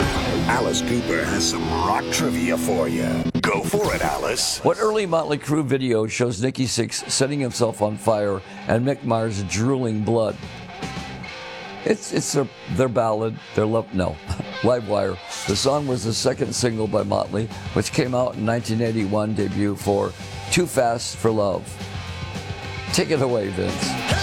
Alice Cooper has some rock trivia for you. Go for it, Alice. What early Motley Crue video shows Nikki Sixx setting himself on fire and Mick Mars drooling blood? It's their ballad, their love, no, Live Wire. The song was the second single by Motley, which came out in 1981 debut for Too Fast for Love. Take it away, Vince.